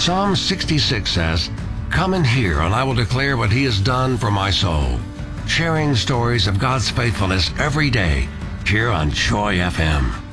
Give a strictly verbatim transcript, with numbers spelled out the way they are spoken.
Psalm sixty-six says, "Come and hear, and I will declare what he has done for my soul." Sharing stories of God's faithfulness every day here on Joy F M.